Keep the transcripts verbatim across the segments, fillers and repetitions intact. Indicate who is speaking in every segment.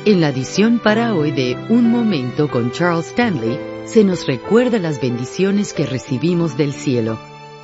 Speaker 1: En la edición para hoy de Un Momento con Charles Stanley, se nos recuerda las bendiciones que recibimos del cielo.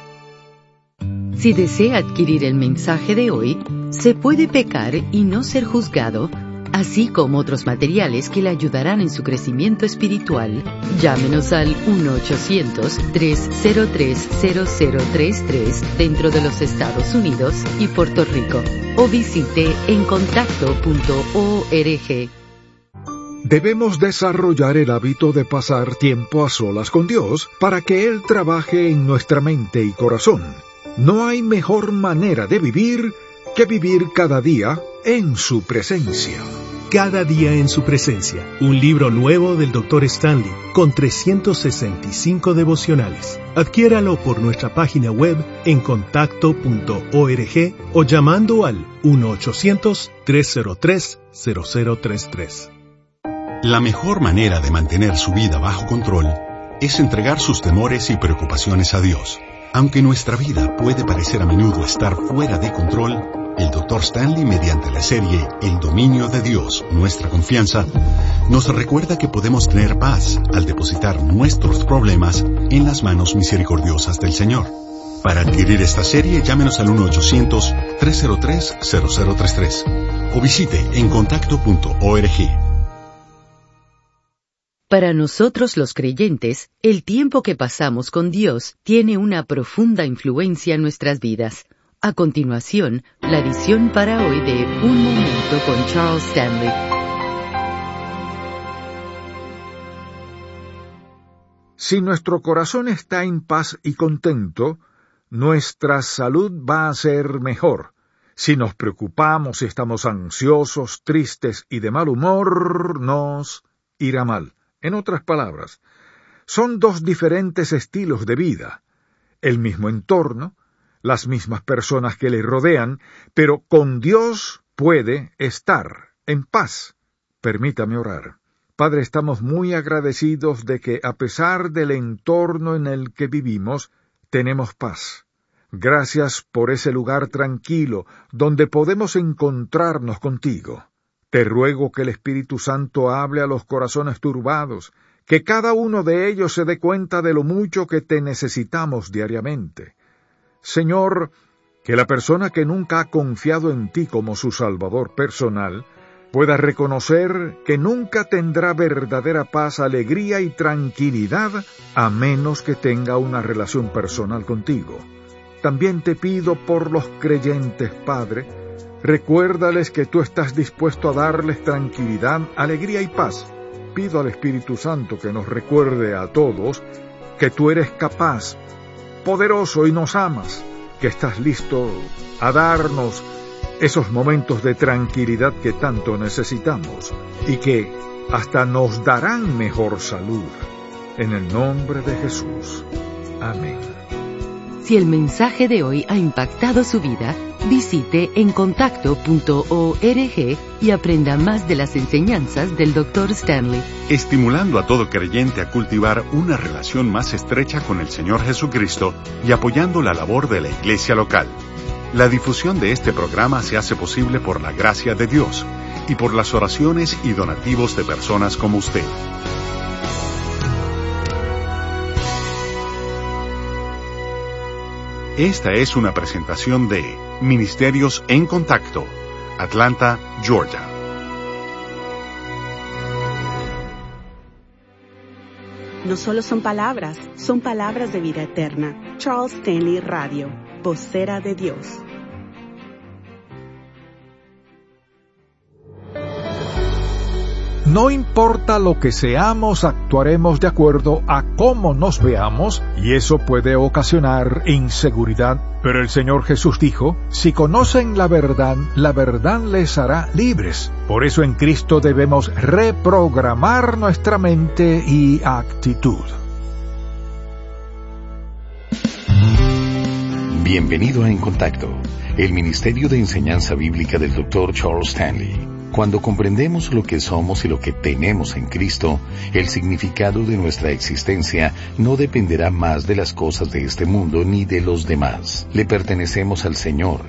Speaker 1: Si desea adquirir el mensaje de hoy, Se puede pecar y no ser juzgado, así como otros materiales que le ayudarán en su crecimiento espiritual, llámenos al uno ochocientos, tres cero tres, cero cero tres tres dentro de los Estados Unidos y Puerto Rico, o visite en contacto punto org.
Speaker 2: Debemos desarrollar el hábito de pasar tiempo a solas con Dios para que Él trabaje en nuestra mente y corazón. No hay mejor manera de vivir que vivir cada día en su presencia.
Speaker 3: Cada día en su presencia, un libro nuevo del doctor Stanley, con trescientos sesenta y cinco devocionales. Adquiéralo por nuestra página web en contacto punto org o llamando al uno ochocientos, tres cero tres, cero cero tres tres.
Speaker 4: La mejor manera de mantener su vida bajo control es entregar sus temores y preocupaciones a Dios. Aunque nuestra vida puede parecer a menudo estar fuera de control, el doctor Stanley, mediante la serie El dominio de Dios, nuestra confianza, nos recuerda que podemos tener paz al depositar nuestros problemas en las manos misericordiosas del Señor. Para adquirir esta serie, llámenos al uno ochocientos, tres cero tres, cero cero tres tres o visite en contacto punto org.
Speaker 1: Para nosotros los creyentes, el tiempo que pasamos con Dios tiene una profunda influencia en nuestras vidas. A continuación, la edición para hoy de Un Momento con Charles Stanley.
Speaker 2: Si nuestro corazón está en paz y contento, nuestra salud va a ser mejor. Si nos preocupamos, si estamos ansiosos, tristes y de mal humor, nos irá mal. En otras palabras, son dos diferentes estilos de vida, el mismo entorno, las mismas personas que le rodean, pero con Dios puede estar en paz. Permítame orar. Padre, estamos muy agradecidos de que a pesar del entorno en el que vivimos, tenemos paz. Gracias por ese lugar tranquilo donde podemos encontrarnos contigo. Te ruego que el Espíritu Santo hable a los corazones turbados, que cada uno de ellos se dé cuenta de lo mucho que te necesitamos diariamente. Señor, que la persona que nunca ha confiado en ti como su Salvador personal pueda reconocer que nunca tendrá verdadera paz, alegría y tranquilidad a menos que tenga una relación personal contigo. También te pido por los creyentes, Padre, recuérdales que tú estás dispuesto a darles tranquilidad, alegría y paz. Pido al Espíritu Santo que nos recuerde a todos que tú eres capaz, poderoso y nos amas, que estás listo a darnos esos momentos de tranquilidad que tanto necesitamos y que hasta nos darán mejor salud. En el nombre de Jesús. Amén.
Speaker 1: Si el mensaje de hoy ha impactado su vida, visite en contacto punto org y aprenda más de las enseñanzas del doctor Stanley.
Speaker 4: Estimulando a todo creyente a cultivar una relación más estrecha con el Señor Jesucristo y apoyando la labor de la iglesia local. La difusión de este programa se hace posible por la gracia de Dios y por las oraciones y donativos de personas como usted. Esta es una presentación de Ministerios en Contacto, Atlanta, Georgia.
Speaker 5: No solo son palabras, son palabras de vida eterna. Charles Stanley Radio, vocera de Dios.
Speaker 2: No importa lo que seamos, actuaremos de acuerdo a cómo nos veamos, y eso puede ocasionar inseguridad. Pero el Señor Jesús dijo, si conocen la verdad, la verdad les hará libres. Por eso en Cristo debemos reprogramar nuestra mente y actitud.
Speaker 6: Bienvenido a En Contacto, el Ministerio de Enseñanza Bíblica del doctor Charles Stanley. Cuando comprendemos lo que somos y lo que tenemos en Cristo, el significado de nuestra existencia no dependerá más de las cosas de este mundo ni de los demás. Le pertenecemos al Señor.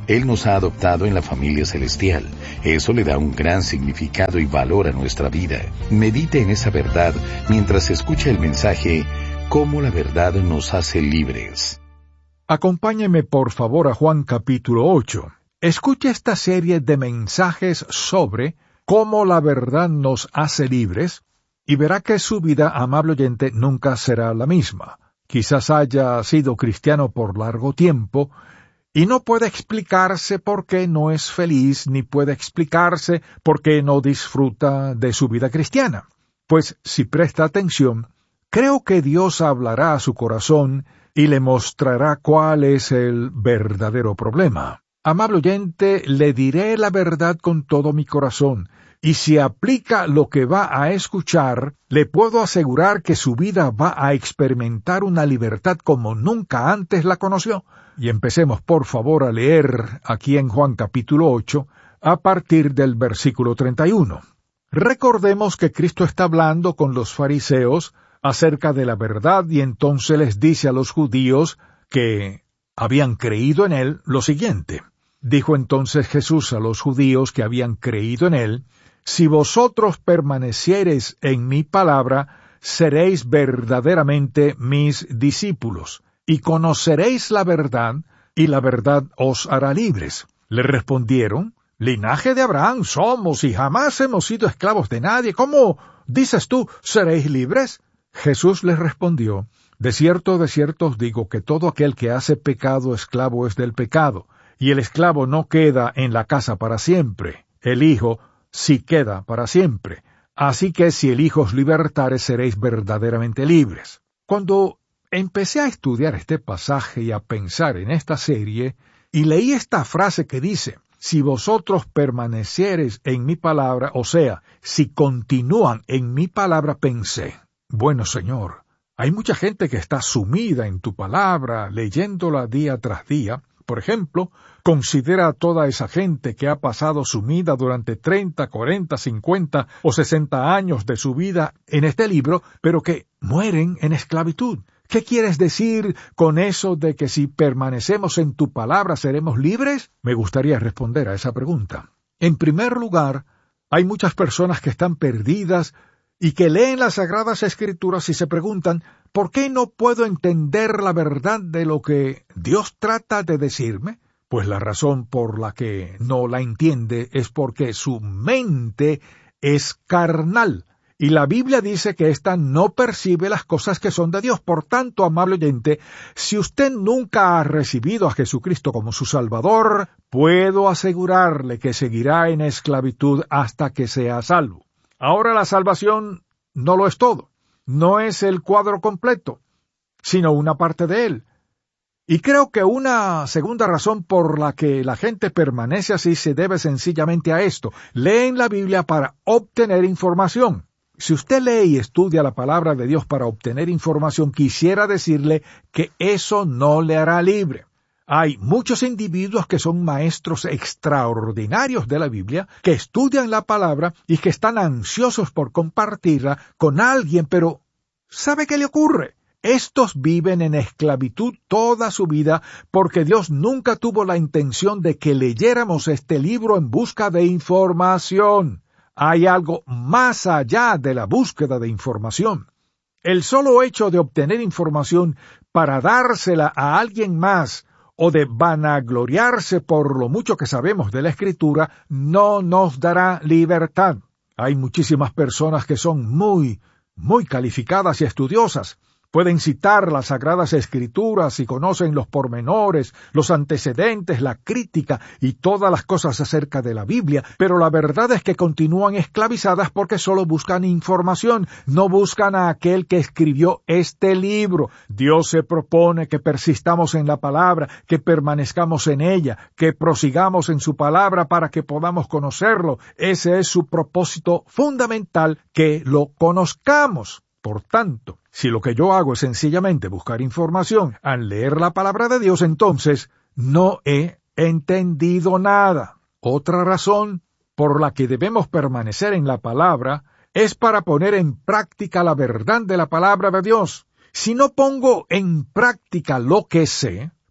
Speaker 6: Él nos ha adoptado en la familia celestial. Eso le da un gran significado y valor a nuestra vida. Medite en esa verdad mientras escucha el mensaje Cómo la verdad nos hace libres.
Speaker 2: Acompáñeme por favor a Juan capítulo ocho. Escuche esta serie de mensajes sobre cómo la verdad nos hace libres y verá que su vida, amable oyente, nunca será la misma. Quizás haya sido cristiano por largo tiempo y no puede explicarse por qué no es feliz, ni puede explicarse por qué no disfruta de su vida cristiana. Pues si presta atención, creo que Dios hablará a su corazón y le mostrará cuál es el verdadero problema. Amable oyente, le diré la verdad con todo mi corazón, y si aplica lo que va a escuchar, le puedo asegurar que su vida va a experimentar una libertad como nunca antes la conoció. Y empecemos por favor a leer aquí en Juan capítulo ocho, a partir del versículo treinta y uno. Recordemos que Cristo está hablando con los fariseos acerca de la verdad y entonces les dice a los judíos que habían creído en él lo siguiente. Dijo entonces Jesús a los judíos que habían creído en él: si vosotros permaneciereis en mi palabra, seréis verdaderamente mis discípulos, y conoceréis la verdad, y la verdad os hará libres. Le respondieron: linaje de Abraham somos, y jamás hemos sido esclavos de nadie. ¿Cómo dices tú, seréis libres? Jesús les respondió: de cierto, de cierto os digo que todo aquel que hace pecado, esclavo es del pecado, y el esclavo no queda en la casa para siempre, el Hijo sí queda para siempre. Así que si el Hijo os libertare, seréis verdaderamente libres. Cuando empecé a estudiar este pasaje y a pensar en esta serie, y leí esta frase que dice: si vosotros permaneciereis en mi palabra, o sea, si continúan en mi palabra, pensé, bueno, Señor, hay mucha gente que está sumida en tu palabra, leyéndola día tras día. Por ejemplo, considera a toda esa gente que ha pasado sumida durante treinta, cuarenta, cincuenta o sesenta años de su vida en este libro, pero que mueren en esclavitud. ¿Qué quieres decir con eso de que si permanecemos en tu palabra seremos libres? Me gustaría responder a esa pregunta. En primer lugar, hay muchas personas que están perdidas y que leen las Sagradas Escrituras y se preguntan, ¿por qué no puedo entender la verdad de lo que Dios trata de decirme? Pues la razón por la que no la entiende es porque su mente es carnal, y la Biblia dice que ésta no percibe las cosas que son de Dios. Por tanto, amable oyente, si usted nunca ha recibido a Jesucristo como su Salvador, puedo asegurarle que seguirá en esclavitud hasta que sea salvo. Ahora, la salvación no lo es todo, no es el cuadro completo, sino una parte de él. Y creo que una segunda razón por la que la gente permanece así se debe sencillamente a esto: leen la Biblia para obtener información. Si usted lee y estudia la palabra de Dios para obtener información, quisiera decirle que eso no le hará libre. Hay muchos individuos que son maestros extraordinarios de la Biblia, que estudian la palabra y que están ansiosos por compartirla con alguien, pero ¿sabe qué le ocurre? Estos viven en esclavitud toda su vida porque Dios nunca tuvo la intención de que leyéramos este libro en busca de información. Hay algo más allá de la búsqueda de información. El solo hecho de obtener información para dársela a alguien más o de vanagloriarse por lo mucho que sabemos de la Escritura, no nos dará libertad. Hay muchísimas personas que son muy, muy calificadas y estudiosas. Pueden citar las Sagradas Escrituras y conocen los pormenores, los antecedentes, la crítica y todas las cosas acerca de la Biblia, pero la verdad es que continúan esclavizadas porque solo buscan información, no buscan a aquel que escribió este libro. Dios se propone que persistamos en la palabra, que permanezcamos en ella, que prosigamos en su palabra para que podamos conocerlo. Ese es su propósito fundamental, que lo conozcamos. Por tanto, si lo que yo hago es sencillamente buscar información al leer la palabra de Dios, entonces no he entendido nada. Otra razón por la que debemos permanecer en la palabra es para poner en práctica la verdad de la palabra de Dios. Si no pongo en práctica lo que sé,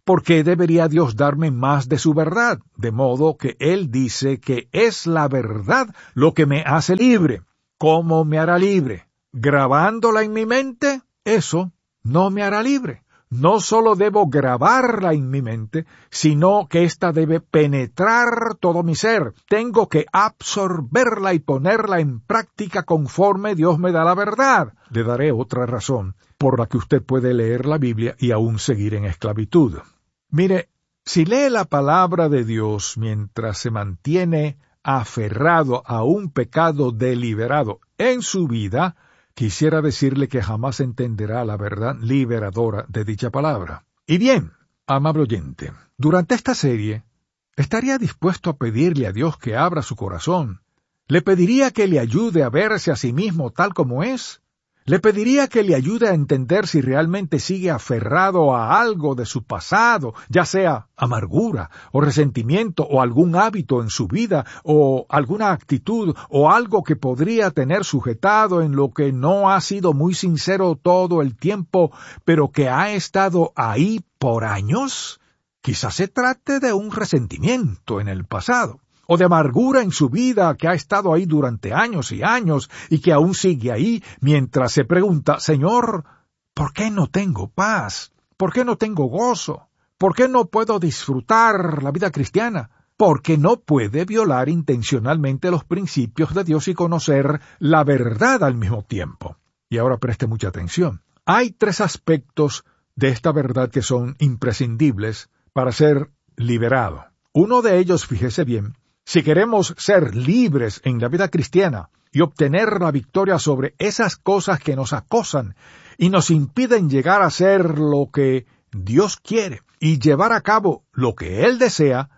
Speaker 2: ¿por qué debería Dios darme más de su verdad? De modo que Él dice que es la verdad lo que me hace libre. ¿Cómo me hará libre? ¿Grabándola en mi mente? Eso no me hará libre. No solo debo grabarla en mi mente, sino que ésta debe penetrar todo mi ser. Tengo que absorberla y ponerla en práctica conforme Dios me da la verdad. Le daré otra razón por la que usted puede leer la Biblia y aún seguir en esclavitud. Mire, si lee la palabra de Dios mientras se mantiene aferrado a un pecado deliberado en su vida, quisiera decirle que jamás entenderá la verdad liberadora de dicha palabra. Y bien, amable oyente, durante esta serie, ¿estaría dispuesto a pedirle a Dios que abra su corazón? ¿Le pediría que le ayude a verse a sí mismo tal como es? ¿Le pediría que le ayude a entender si realmente sigue aferrado a algo de su pasado, ya sea amargura, o resentimiento, o algún hábito en su vida, o alguna actitud, o algo que podría tener sujetado en lo que no ha sido muy sincero todo el tiempo, pero que ha estado ahí por años? Quizás se trate de un resentimiento en el pasado, o de amargura en su vida que ha estado ahí durante años y años y que aún sigue ahí mientras se pregunta, Señor, ¿por qué no tengo paz? ¿Por qué no tengo gozo? ¿Por qué no puedo disfrutar la vida cristiana? Porque no puede violar intencionalmente los principios de Dios y conocer la verdad al mismo tiempo. Y ahora preste mucha atención. Hay tres aspectos de esta verdad que son imprescindibles para ser liberado. Uno de ellos, fíjese bien, si queremos ser libres en la vida cristiana y obtener la victoria sobre esas cosas que nos acosan y nos impiden llegar a ser lo que Dios quiere y llevar a cabo lo que Él desea,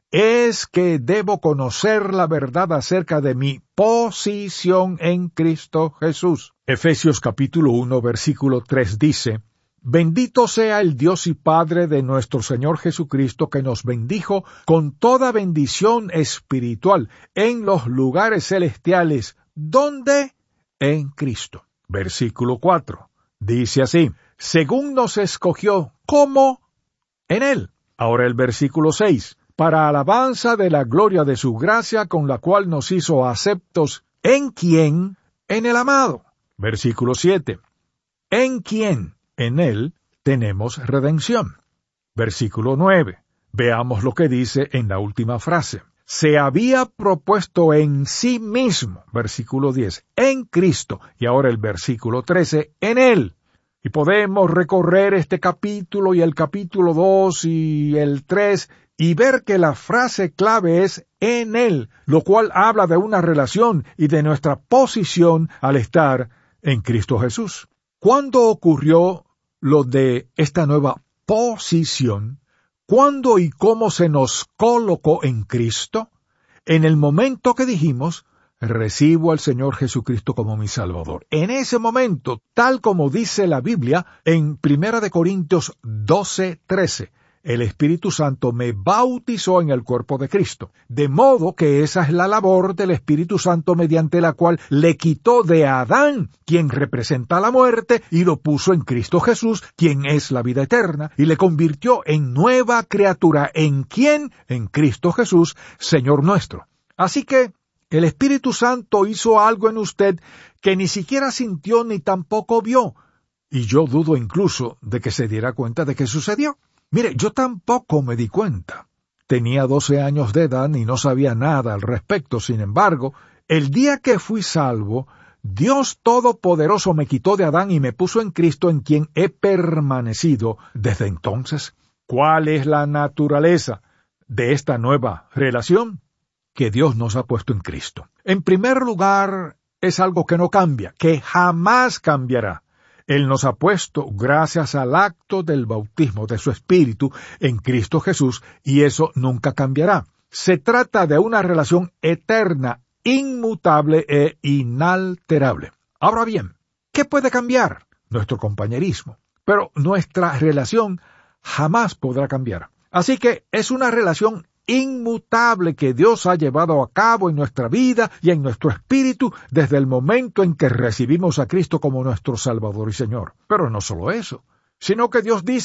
Speaker 2: es que debo conocer la verdad acerca de mi posición en Cristo Jesús. Efesios capítulo uno, versículo tres dice, Bendito sea el Dios y Padre de nuestro Señor Jesucristo, que nos bendijo con toda bendición espiritual en los lugares celestiales. ¿Dónde? En Cristo. Versículo cuatro. Dice así, según nos escogió, ¿cómo? En Él. Ahora el versículo seis. Para alabanza de la gloria de su gracia, con la cual nos hizo aceptos. ¿En quién? En el amado. Versículo siete. ¿En quién? En Él tenemos redención. Versículo nueve. Veamos lo que dice en la última frase. Se había propuesto en sí mismo, versículo diez, en Cristo, y ahora el versículo trece, en Él. Y podemos recorrer este capítulo y el capítulo dos y el tres y ver que la frase clave es en Él, lo cual habla de una relación y de nuestra posición al estar en Cristo Jesús. ¿Cuándo ocurrió lo de esta nueva posición? ¿Cuándo y cómo se nos colocó en Cristo? En el momento que dijimos, recibo al Señor Jesucristo como mi Salvador. En ese momento, tal como dice la Biblia, en Primera de Corintios doce, trece, el Espíritu Santo me bautizó en el cuerpo de Cristo. De modo que esa es la labor del Espíritu Santo mediante la cual le quitó de Adán, quien representa la muerte, y lo puso en Cristo Jesús, quien es la vida eterna, y le convirtió en nueva criatura. ¿En quién? En Cristo Jesús, Señor nuestro. Así que el Espíritu Santo hizo algo en usted que ni siquiera sintió ni tampoco vio. Y yo dudo incluso de que se diera cuenta de que sucedió. Mire, yo tampoco me di cuenta. Tenía doce años de edad y no sabía nada al respecto. Sin embargo, el día que fui salvo, Dios Todopoderoso me quitó de Adán y me puso en Cristo, en quien he permanecido desde entonces. ¿Cuál es la naturaleza de esta nueva relación? Que Dios nos ha puesto en Cristo. En primer lugar, es algo que no cambia, que jamás cambiará. Él nos ha puesto, gracias al acto del bautismo de su Espíritu, en Cristo Jesús, y eso nunca cambiará. Se trata de una relación eterna, inmutable e inalterable. Ahora bien, ¿qué puede cambiar? Nuestro compañerismo. Pero nuestra relación jamás podrá cambiar. Así que es una relación inmutable que Dios ha llevado a cabo en nuestra vida y en nuestro espíritu desde el momento en que recibimos a Cristo como nuestro Salvador y Señor. Pero no solo eso, sino que Dios dice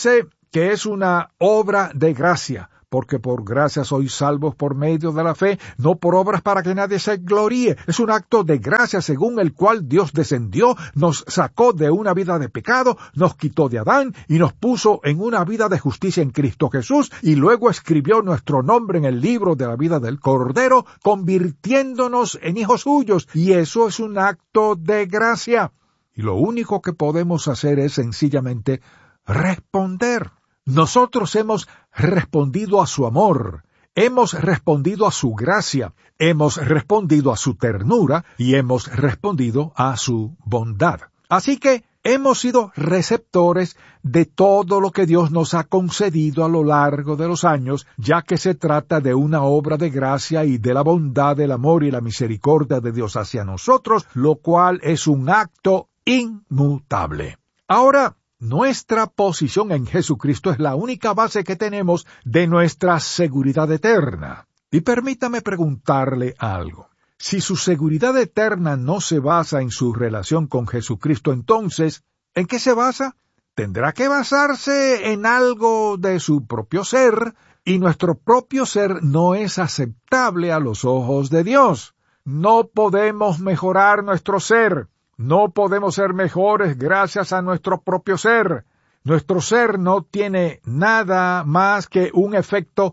Speaker 2: que es una obra de gracia, porque por gracia sois salvos por medio de la fe, no por obras para que nadie se gloríe. Es un acto de gracia según el cual Dios descendió, nos sacó de una vida de pecado, nos quitó de Adán y nos puso en una vida de justicia en Cristo Jesús, y luego escribió nuestro nombre en el libro de la vida del Cordero, convirtiéndonos en hijos suyos, y eso es un acto de gracia. Y lo único que podemos hacer es sencillamente responder. Nosotros hemos respondido a su amor, hemos respondido a su gracia, hemos respondido a su ternura y hemos respondido a su bondad. Así que hemos sido receptores de todo lo que Dios nos ha concedido a lo largo de los años, ya que se trata de una obra de gracia y de la bondad, del amor y la misericordia de Dios hacia nosotros, lo cual es un acto inmutable. Ahora, nuestra posición en Jesucristo es la única base que tenemos de nuestra seguridad eterna. Y permítame preguntarle algo. Si su seguridad eterna no se basa en su relación con Jesucristo, entonces, ¿en qué se basa? Tendrá que basarse en algo de su propio ser, y nuestro propio ser no es aceptable a los ojos de Dios. No podemos mejorar nuestro ser. No podemos ser mejores gracias a nuestro propio ser. Nuestro ser no tiene nada más que un efecto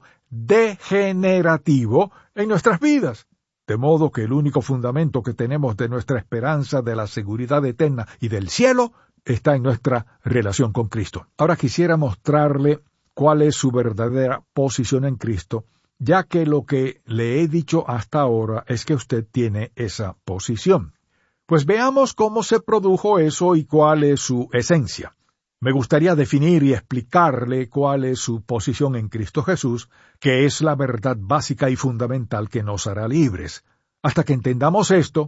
Speaker 2: degenerativo en nuestras vidas. De modo que el único fundamento que tenemos de nuestra esperanza, de la seguridad eterna y del cielo, está en nuestra relación con Cristo. Ahora quisiera mostrarle cuál es su verdadera posición en Cristo, ya que lo que le he dicho hasta ahora es que usted tiene esa posición. Pues veamos cómo se produjo eso y cuál es su esencia. Me gustaría definir y explicarle cuál es su posición en Cristo Jesús, que es la verdad básica y fundamental que nos hará libres. Hasta que entendamos esto,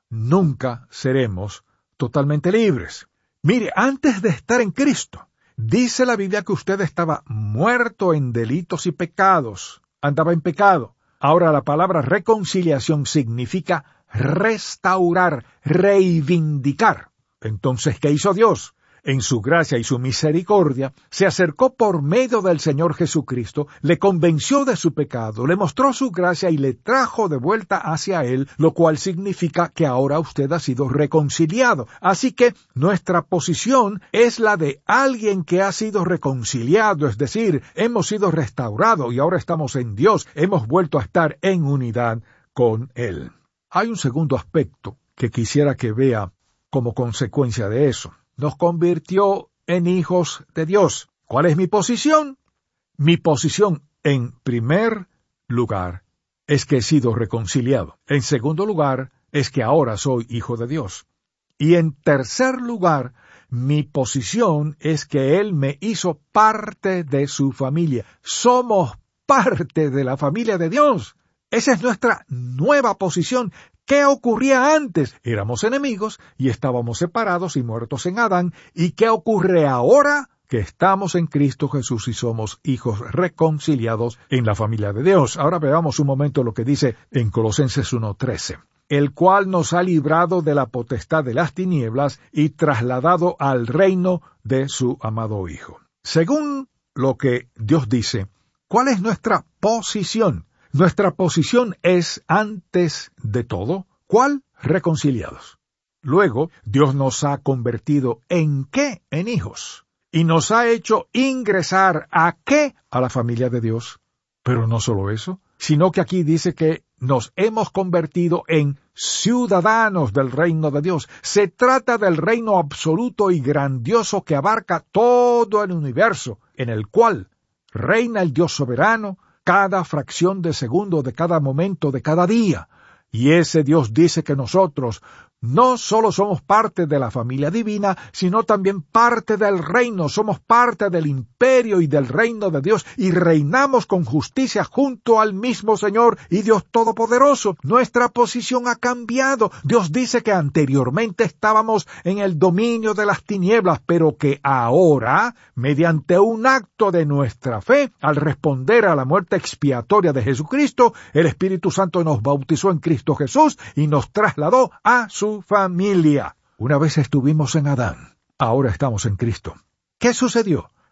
Speaker 2: nunca seremos totalmente libres. Mire, antes de estar en Cristo, dice la Biblia que usted estaba muerto en delitos y pecados, andaba en pecado. Ahora la palabra reconciliación significa restaurar, reivindicar. Entonces, ¿qué hizo Dios? En su gracia y su misericordia, se acercó por medio del Señor Jesucristo, le convenció de su pecado, le mostró su gracia y le trajo de vuelta hacia Él, lo cual significa que ahora usted ha sido reconciliado. Así que nuestra posición es la de alguien que ha sido reconciliado, es decir, hemos sido restaurados y ahora estamos en Dios, hemos vuelto a estar en unidad con Él. Hay un segundo aspecto que quisiera que vea como consecuencia de eso. Nos convirtió en hijos de Dios. ¿Cuál es mi posición? Mi posición, en primer lugar, es que he sido reconciliado. En segundo lugar, es que ahora soy hijo de Dios. Y en tercer lugar, mi posición es que Él me hizo parte de su familia. Somos parte de la familia de Dios. Esa es nuestra nueva posición. ¿Qué ocurría antes? Éramos enemigos y estábamos separados y muertos en Adán. ¿Y qué ocurre ahora? Que estamos en Cristo Jesús y somos hijos reconciliados en la familia de Dios. Ahora veamos un momento lo que dice en Colosenses uno trece. El cual nos ha librado de la potestad de las tinieblas y trasladado al reino de su amado Hijo. Según lo que Dios dice, ¿cuál es nuestra posición? Nuestra posición es, antes de todo, ¿cuál? Reconciliados. Luego, Dios nos ha convertido ¿en qué? En hijos. Y nos ha hecho ingresar ¿a qué? A la familia de Dios. Pero no solo eso, sino que aquí dice que nos hemos convertido en ciudadanos del reino de Dios. Se trata del reino absoluto y grandioso que abarca todo el universo, en el cual reina el Dios soberano, cada fracción de segundo, de cada momento, de cada día. Y ese Dios dice que nosotros no solo somos parte de la familia divina, sino también parte del reino, somos parte del imperio y del reino de Dios, y reinamos con justicia junto al mismo Señor y Dios Todopoderoso. Nuestra posición ha cambiado. Dios dice que anteriormente estábamos en el dominio de las tinieblas, pero que ahora, mediante un acto de nuestra fe, al responder a la muerte expiatoria de Jesucristo, el Espíritu Santo nos bautizó en Cristo Jesús y nos trasladó a su familia. Una vez estuvimos en Adán, ahora estamos en Cristo. ¿Qué sucedió?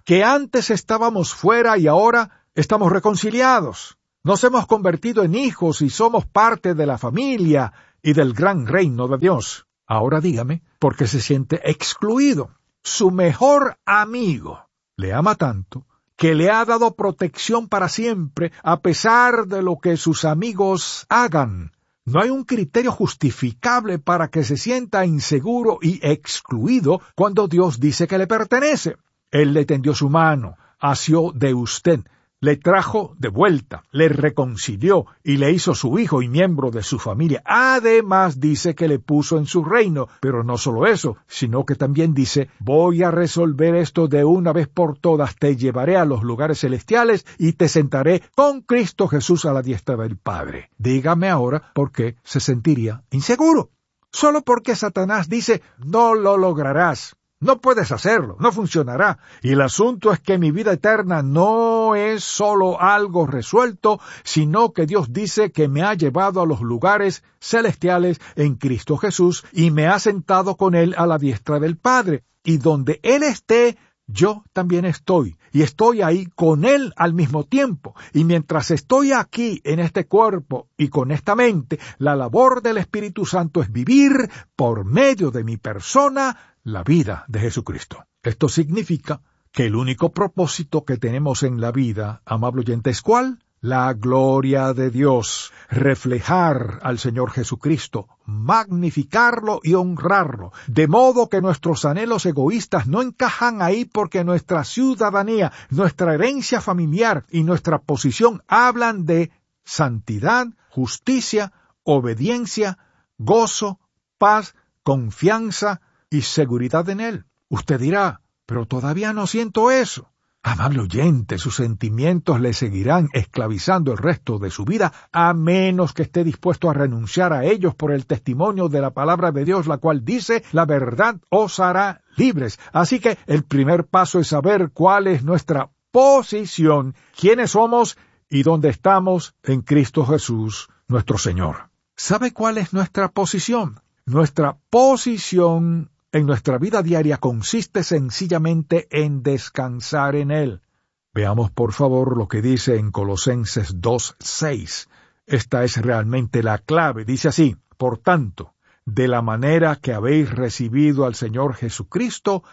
Speaker 2: que antes estábamos fuera y ahora estamos reconciliados. Nos hemos convertido en hijos y somos parte de la familia y del gran reino de Dios. Ahora dígame, ¿por qué se siente excluido? Su mejor amigo le ama tanto que le ha dado protección para siempre a pesar de lo que sus amigos hagan. No hay un criterio justificable para que se sienta inseguro y excluido cuando Dios dice que le pertenece. Él le tendió su mano, asió de usted, le trajo de vuelta, le reconcilió y le hizo su hijo y miembro de su familia. Además dice que le puso en su reino, pero no solo eso, sino que también dice, voy a resolver esto de una vez por todas, te llevaré a los lugares celestiales y te sentaré con Cristo Jesús a la diestra del Padre. Dígame ahora por qué se sentiría inseguro. Solo porque Satanás dice, no lo lograrás. No puedes hacerlo, no funcionará. Y el asunto es que mi vida eterna no es solo algo resuelto, sino que Dios dice que me ha llevado a los lugares celestiales en Cristo Jesús y me ha sentado con Él a la diestra del Padre. Y donde Él esté, yo también estoy. Y estoy ahí con Él al mismo tiempo. Y mientras estoy aquí en este cuerpo y con esta mente, la labor del Espíritu Santo es vivir por medio de mi persona la vida de Jesucristo. Esto significa que el único propósito que tenemos en la vida, amable oyente, ¿es cuál? La gloria de Dios, reflejar al Señor Jesucristo, magnificarlo y honrarlo, de modo que nuestros anhelos egoístas no encajan ahí porque nuestra ciudadanía, nuestra herencia familiar y nuestra posición hablan de santidad, justicia, obediencia, gozo, paz, confianza y seguridad en Él. Usted dirá, pero todavía no siento eso. Amable oyente, sus sentimientos le seguirán esclavizando el resto de su vida, a menos que esté dispuesto a renunciar a ellos por el testimonio de la palabra de Dios, la cual dice, la verdad os hará libres. Así que el primer paso es saber cuál es nuestra posición, quiénes somos y dónde estamos en Cristo Jesús, nuestro Señor. ¿Sabe cuál es nuestra posición? Nuestra posición en nuestra vida diaria consiste sencillamente en descansar en Él. Veamos por favor lo que dice en Colosenses dos seis. Esta es realmente la clave. Dice así, por tanto, de la manera que habéis recibido al Señor Jesucristo,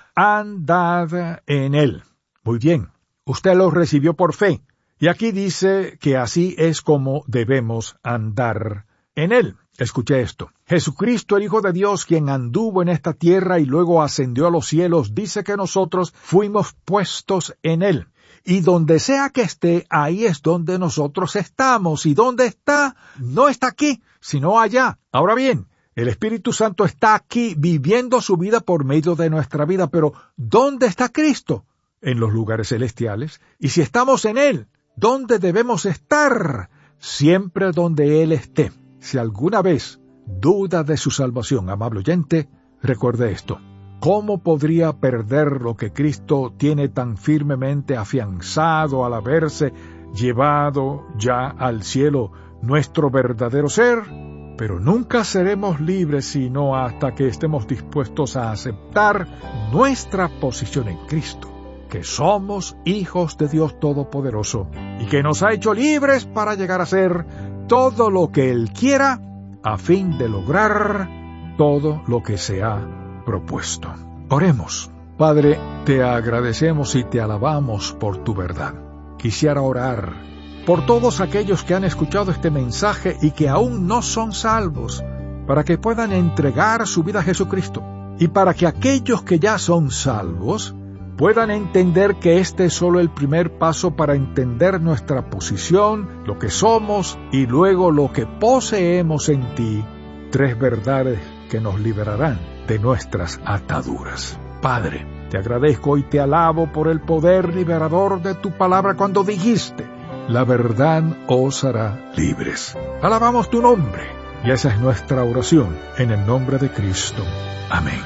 Speaker 2: andad en Él. Muy bien, usted lo recibió por fe. Y aquí dice que así es como debemos andar en Él. Escuche esto. Jesucristo, el Hijo de Dios, quien anduvo en esta tierra y luego ascendió a los cielos, dice que nosotros fuimos puestos en Él. Y donde sea que esté, ahí es donde nosotros estamos. ¿Y dónde está? No está aquí, sino allá. Ahora bien, el Espíritu Santo está aquí viviendo su vida por medio de nuestra vida. Pero, ¿dónde está Cristo? En los lugares celestiales. Y si estamos en Él, ¿dónde debemos estar? Siempre donde Él esté. Si alguna vez duda de su salvación, amable oyente, recuerde esto. ¿Cómo podría perder lo que Cristo tiene tan firmemente afianzado al haberse llevado ya al cielo nuestro verdadero ser? Pero nunca seremos libres sino hasta que estemos dispuestos a aceptar nuestra posición en Cristo, que somos hijos de Dios Todopoderoso y que nos ha hecho libres para llegar a ser todo lo que Él quiera a fin de lograr todo lo que se ha propuesto. Oremos. Padre, te agradecemos y te alabamos por tu verdad. Quisiera orar por todos aquellos que han escuchado este mensaje y que aún no son salvos, para que puedan entregar su vida a Jesucristo, y para que aquellos que ya son salvos puedan entender que este es solo el primer paso para entender nuestra posición, lo que somos y luego lo que poseemos en ti, tres verdades que nos liberarán de nuestras ataduras. Padre, te agradezco y te alabo por el poder liberador de tu palabra cuando dijiste, la verdad os hará libres. Alabamos tu nombre y esa es nuestra oración en el nombre de Cristo. Amén.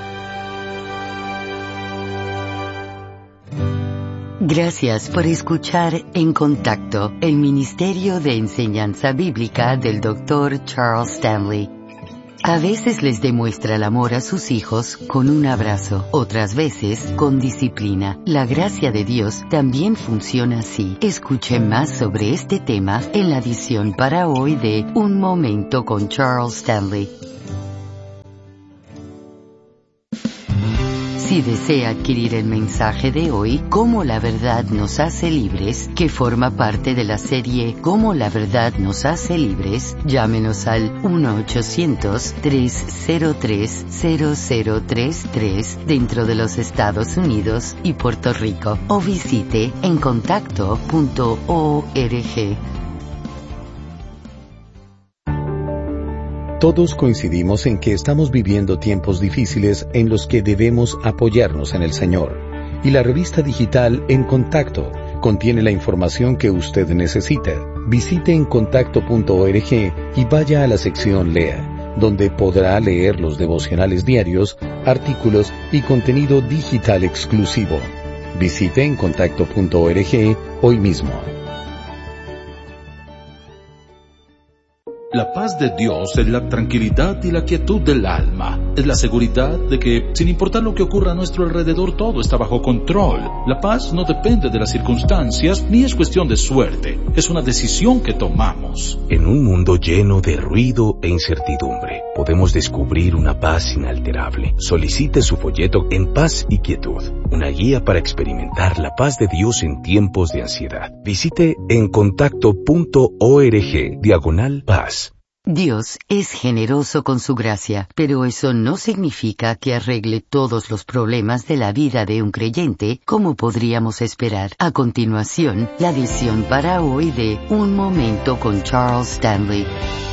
Speaker 1: Gracias por escuchar En Contacto, el Ministerio de Enseñanza Bíblica del doctor Charles Stanley. A veces les demuestra el amor a sus hijos con un abrazo, otras veces con disciplina. La gracia de Dios también funciona así. Escuche más sobre este tema en la edición para hoy de Un Momento con Charles Stanley. Si desea adquirir el mensaje de hoy, Cómo la verdad nos hace libres, que forma parte de la serie Cómo la verdad nos hace libres, llámenos al uno ochocientos, tres cero tres, cero cero tres tres dentro de los Estados Unidos y Puerto Rico o visite en contacto punto org.
Speaker 6: Todos coincidimos en que estamos viviendo tiempos difíciles en los que debemos apoyarnos en el Señor. Y la revista digital En Contacto contiene la información que usted necesita. Visite en contacto punto org y vaya a la sección Lea, donde podrá leer los devocionales diarios, artículos y contenido digital exclusivo. Visite en contacto punto org hoy mismo.
Speaker 7: La paz de Dios es la tranquilidad y la quietud del alma. Es la seguridad de que, sin importar lo que ocurra a nuestro alrededor, todo está bajo control. La paz no depende de las circunstancias, ni es cuestión de suerte. Es una decisión que tomamos.
Speaker 8: En un mundo lleno de ruido e incertidumbre, podemos descubrir una paz inalterable. Solicite su folleto En Paz y Quietud, una guía para experimentar la paz de Dios en tiempos de ansiedad. Visite en contacto punto org, diagonal paz.
Speaker 1: Dios es generoso con su gracia, pero eso no significa que arregle todos los problemas de la vida de un creyente, como podríamos esperar. A continuación, la edición para hoy de Un Momento con Charles Stanley.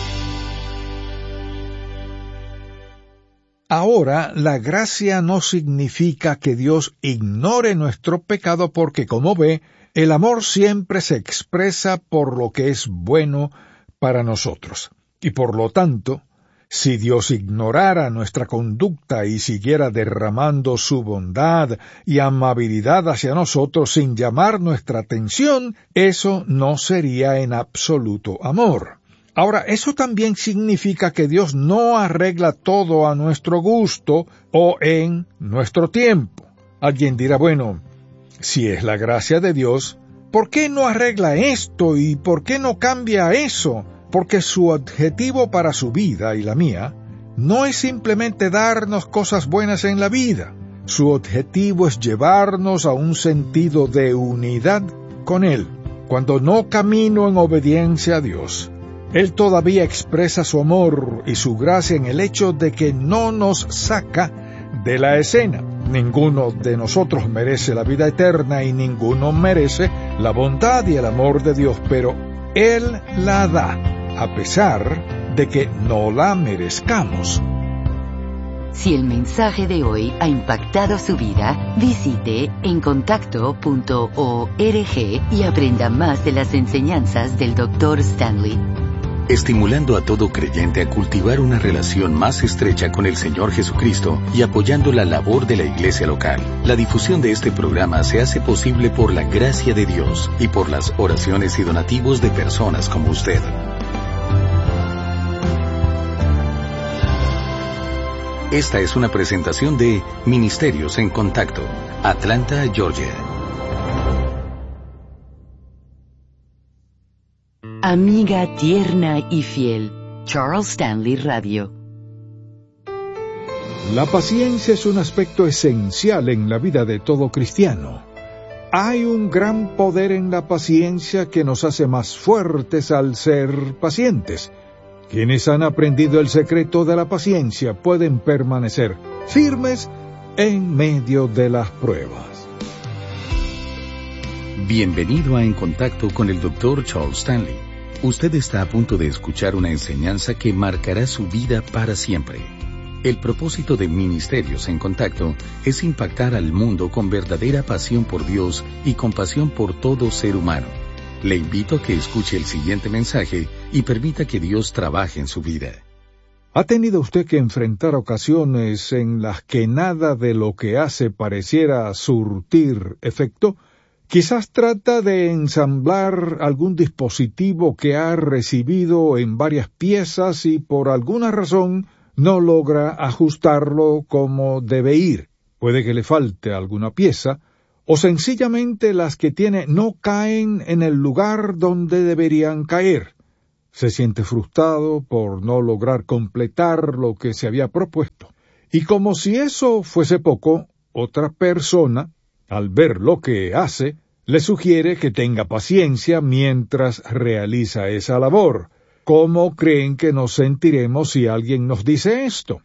Speaker 2: Ahora, la gracia no significa que Dios ignore nuestro pecado porque, como ve, el amor siempre se expresa por lo que es bueno para nosotros. Y por lo tanto, si Dios ignorara nuestra conducta y siguiera derramando su bondad y amabilidad hacia nosotros sin llamar nuestra atención, eso no sería en absoluto amor. Ahora, eso también significa que Dios no arregla todo a nuestro gusto o en nuestro tiempo. Alguien dirá, bueno, si es la gracia de Dios, ¿por qué no arregla esto y por qué no cambia eso? Porque su objetivo para su vida y la mía no es simplemente darnos cosas buenas en la vida. Su objetivo es llevarnos a un sentido de unidad con Él. Cuando no camino en obediencia a Dios, Él todavía expresa su amor y su gracia en el hecho de que no nos saca de la escena. Ninguno de nosotros merece la vida eterna y ninguno merece la bondad y el amor de Dios, pero Él la da, a pesar de que no la merezcamos.
Speaker 1: Si el mensaje de hoy ha impactado su vida, visite en contacto punto org y aprenda más de las enseñanzas del doctor Stanley.
Speaker 6: Estimulando a todo creyente a cultivar una relación más estrecha con el Señor Jesucristo y apoyando la labor de la iglesia local. La difusión de este programa se hace posible por la gracia de Dios y por las oraciones y donativos de personas como usted. Esta es una presentación de Ministerios en Contacto, Atlanta, Georgia.
Speaker 1: Amiga tierna y fiel, Charles Stanley Radio.
Speaker 2: La paciencia es un aspecto esencial en la vida de todo cristiano. Hay un gran poder en la paciencia que nos hace más fuertes al ser pacientes. Quienes han aprendido el secreto de la paciencia pueden permanecer firmes en medio de las pruebas.
Speaker 6: Bienvenido a En Contacto con el doctor Charles Stanley. Usted está a punto de escuchar una enseñanza que marcará su vida para siempre. El propósito de Ministerios en Contacto es impactar al mundo con verdadera pasión por Dios y compasión por todo ser humano. Le invito a que escuche el siguiente mensaje y permita que Dios trabaje en su vida.
Speaker 2: ¿Ha tenido usted que enfrentar ocasiones en las que nada de lo que hace pareciera surtir efecto? Quizás trata de ensamblar algún dispositivo que ha recibido en varias piezas y por alguna razón no logra ajustarlo como debe ir. Puede que le falte alguna pieza, o sencillamente las que tiene no caen en el lugar donde deberían caer. Se siente frustrado por no lograr completar lo que se había propuesto. Y como si eso fuese poco, otra persona, al ver lo que hace, le sugiere que tenga paciencia mientras realiza esa labor. ¿Cómo creen que nos sentiremos si alguien nos dice esto?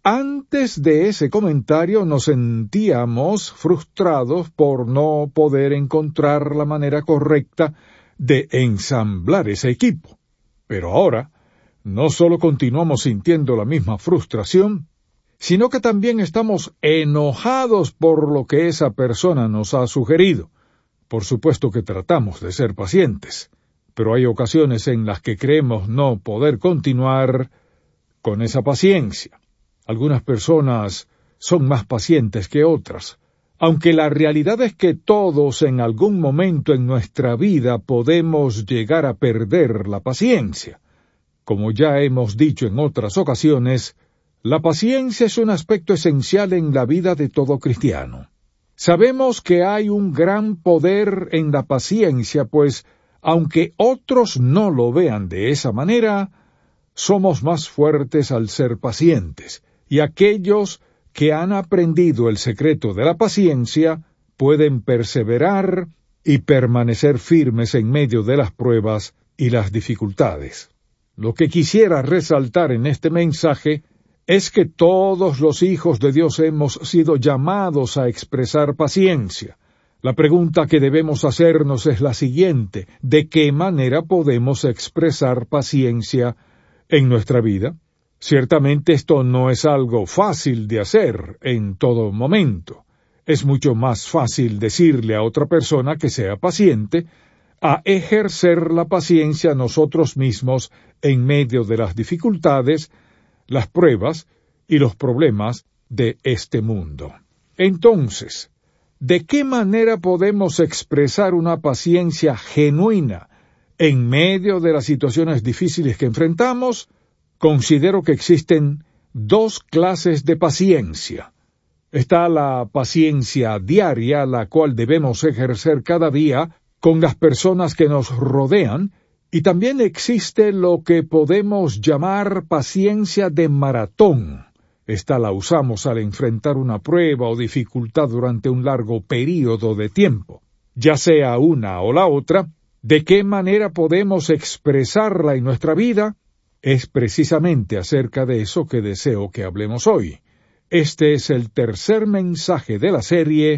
Speaker 2: Antes de ese comentario nos sentíamos frustrados por no poder encontrar la manera correcta de ensamblar ese equipo. Pero ahora, no solo continuamos sintiendo la misma frustración, sino que también estamos enojados por lo que esa persona nos ha sugerido. Por supuesto que tratamos de ser pacientes, pero hay ocasiones en las que creemos no poder continuar con esa paciencia. Algunas personas son más pacientes que otras, aunque la realidad es que todos en algún momento en nuestra vida podemos llegar a perder la paciencia. Como ya hemos dicho en otras ocasiones, la paciencia es un aspecto esencial en la vida de todo cristiano. Sabemos que hay un gran poder en la paciencia, pues, aunque otros no lo vean de esa manera, somos más fuertes al ser pacientes, y aquellos que han aprendido el secreto de la paciencia pueden perseverar y permanecer firmes en medio de las pruebas y las dificultades. Lo que quisiera resaltar en este mensaje es que todos los hijos de Dios hemos sido llamados a expresar paciencia. La pregunta que debemos hacernos es la siguiente: ¿de qué manera podemos expresar paciencia en nuestra vida? Ciertamente esto no es algo fácil de hacer en todo momento. Es mucho más fácil decirle a otra persona que sea paciente a ejercer la paciencia nosotros mismos en medio de las dificultades, las pruebas y los problemas de este mundo. Entonces, ¿de qué manera podemos expresar una paciencia genuina en medio de las situaciones difíciles que enfrentamos? Considero que existen dos clases de paciencia. Está la paciencia diaria, la cual debemos ejercer cada día con las personas que nos rodean, y también existe lo que podemos llamar paciencia de maratón. Esta la usamos al enfrentar una prueba o dificultad durante un largo período de tiempo. Ya sea una o la otra, ¿de qué manera podemos expresarla en nuestra vida? Es precisamente acerca de eso que deseo que hablemos hoy. Este es el tercer mensaje de la serie,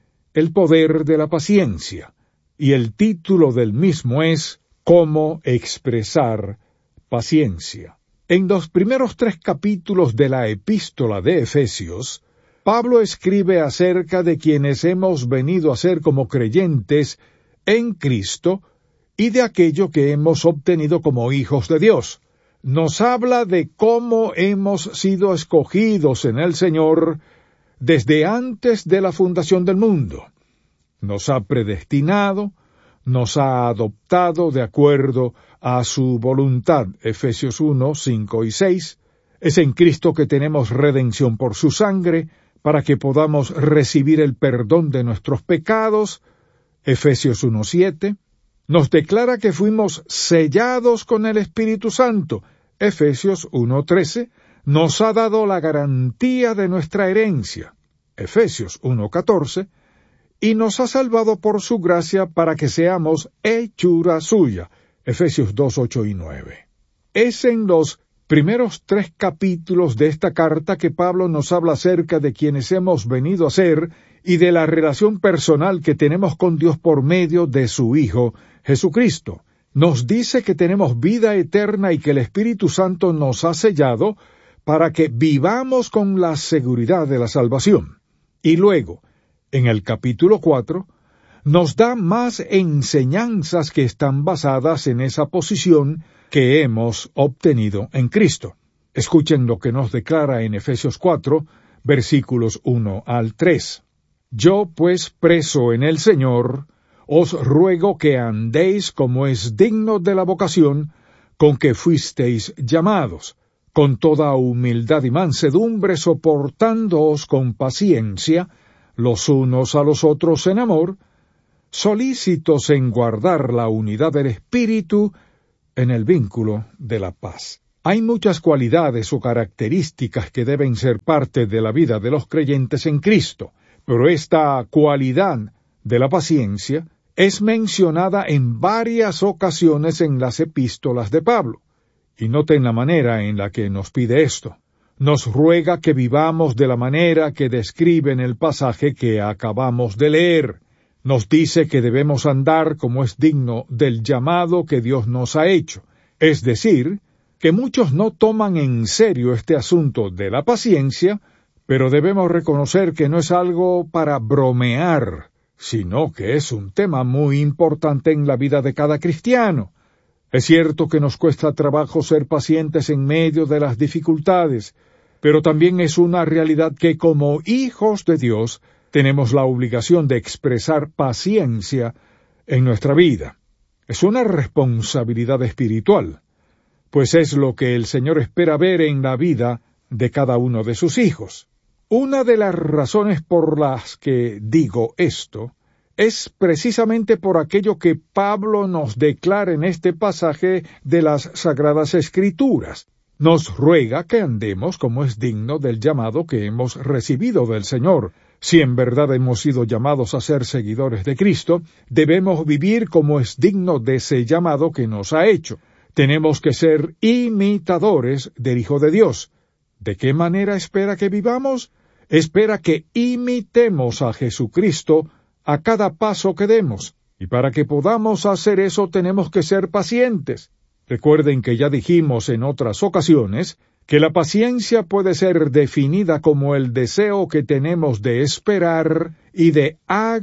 Speaker 2: El poder de la paciencia, y el título del mismo es ¿Cómo expresar paciencia? En los primeros tres capítulos de la epístola de Efesios, Pablo escribe acerca de quienes hemos venido a ser como creyentes en Cristo y de aquello que hemos obtenido como hijos de Dios. Nos habla de cómo hemos sido escogidos en el Señor desde antes de la fundación del mundo. Nos ha predestinado, nos ha adoptado de acuerdo a su voluntad. Efesios uno, cinco y seis. Es en Cristo que tenemos redención por su sangre, para que podamos recibir el perdón de nuestros pecados. Efesios uno, siete. Nos declara que fuimos sellados con el Espíritu Santo. Efesios uno, trece. Nos ha dado la garantía de nuestra herencia. Efesios uno, catorce. Y nos ha salvado por su gracia para que seamos hechura suya. Efesios dos, ocho y nueve. Es en los primeros tres capítulos de esta carta que Pablo nos habla acerca de quienes hemos venido a ser y de la relación personal que tenemos con Dios por medio de su Hijo, Jesucristo. Nos dice que tenemos vida eterna y que el Espíritu Santo nos ha sellado para que vivamos con la seguridad de la salvación. Y luego, en el capítulo cuatro, nos da más enseñanzas que están basadas en esa posición que hemos obtenido en Cristo. Escuchen lo que nos declara en Efesios cuatro, versículos uno al tres. Yo, pues, preso en el Señor, os ruego que andéis como es digno de la vocación con que fuisteis llamados, con toda humildad y mansedumbre, soportándoos con paciencia, los unos a los otros en amor, solícitos en guardar la unidad del espíritu en el vínculo de la paz. Hay muchas cualidades o características que deben ser parte de la vida de los creyentes en Cristo, pero esta cualidad de la paciencia es mencionada en varias ocasiones en las epístolas de Pablo. Y noten la manera en la que nos pide esto. Nos ruega que vivamos de la manera que describe en el pasaje que acabamos de leer. Nos dice que debemos andar como es digno del llamado que Dios nos ha hecho. Es decir, que muchos no toman en serio este asunto de la paciencia, pero debemos reconocer que no es algo para bromear, sino que es un tema muy importante en la vida de cada cristiano. Es cierto que nos cuesta trabajo ser pacientes en medio de las dificultades, pero también es una realidad que como hijos de Dios tenemos la obligación de expresar paciencia en nuestra vida. Es una responsabilidad espiritual, pues es lo que el Señor espera ver en la vida de cada uno de sus hijos. Una de las razones por las que digo esto es precisamente por aquello que Pablo nos declara en este pasaje de las Sagradas Escrituras. Nos ruega que andemos como es digno del llamado que hemos recibido del Señor. Si en verdad hemos sido llamados a ser seguidores de Cristo, debemos vivir como es digno de ese llamado que nos ha hecho. Tenemos que ser imitadores del Hijo de Dios. ¿De qué manera espera que vivamos? Espera que imitemos a Jesucristo a cada paso que demos, y para que podamos hacer eso tenemos que ser pacientes. Recuerden que ya dijimos en otras ocasiones que la paciencia puede ser definida como el deseo que tenemos de esperar y de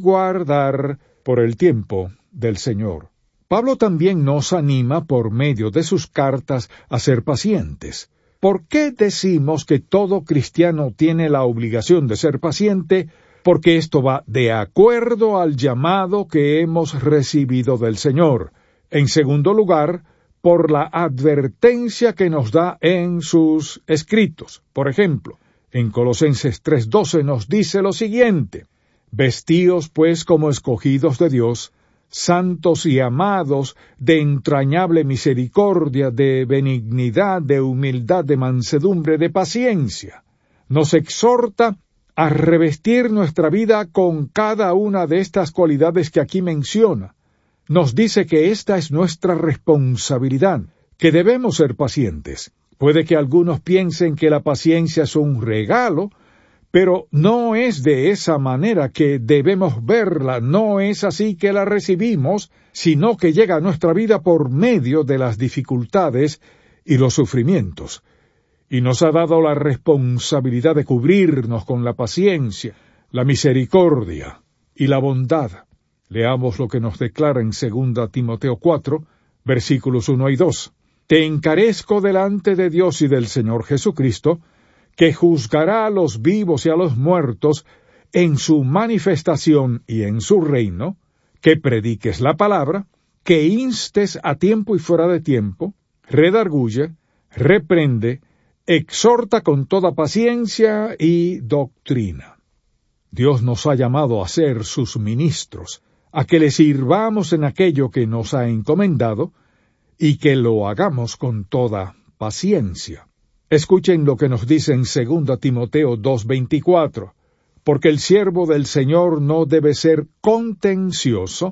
Speaker 2: aguardar por el tiempo del Señor. Pablo también nos anima por medio de sus cartas a ser pacientes. ¿Por qué decimos que todo cristiano tiene la obligación de ser paciente? Porque esto va de acuerdo al llamado que hemos recibido del Señor. En segundo lugar, por la advertencia que nos da en sus escritos. Por ejemplo, en Colosenses tres doce nos dice lo siguiente: Vestíos pues como escogidos de Dios, santos y amados, de entrañable misericordia, de benignidad, de humildad, de mansedumbre, de paciencia. Nos exhorta a revestir nuestra vida con cada una de estas cualidades que aquí menciona. Nos dice que esta es nuestra responsabilidad, que debemos ser pacientes. Puede que algunos piensen que la paciencia es un regalo, pero no es de esa manera que debemos verla, no es así que la recibimos, sino que llega a nuestra vida por medio de las dificultades y los sufrimientos. Y nos ha dado la responsabilidad de cubrirnos con la paciencia, la misericordia y la bondad. Leamos lo que nos declara en segunda Timoteo cuatro, versículos uno y dos. Te encarezco delante de Dios y del Señor Jesucristo, que juzgará a los vivos y a los muertos en su manifestación y en su reino, que prediques la palabra, que instes a tiempo y fuera de tiempo, redarguye, reprende, exhorta con toda paciencia y doctrina. Dios nos ha llamado a ser sus ministros, a que le sirvamos en aquello que nos ha encomendado, y que lo hagamos con toda paciencia. Escuchen lo que nos dice en segunda Timoteo dos veinticuatro, porque el siervo del Señor no debe ser contencioso,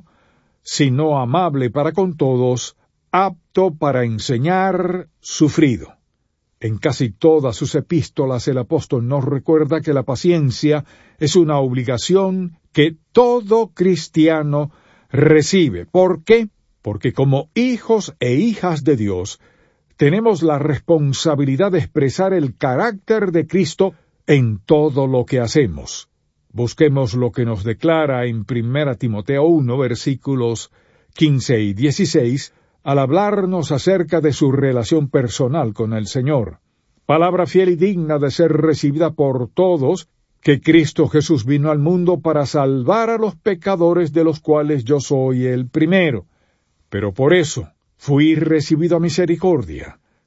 Speaker 2: sino amable para con todos, apto para enseñar, sufrido. En casi todas sus epístolas el apóstol nos recuerda que la paciencia es una obligación que todo cristiano recibe. ¿Por qué? Porque como hijos e hijas de Dios, tenemos la responsabilidad de expresar el carácter de Cristo en todo lo que hacemos. Busquemos lo que nos declara en primera Timoteo uno, versículos quince y dieciséis, al hablarnos acerca de su relación personal con el Señor. Palabra fiel y digna de ser recibida por todos, que Cristo Jesús vino al mundo para salvar a los pecadores, de los cuales yo soy el primero. Pero por eso fui recibido a misericordia,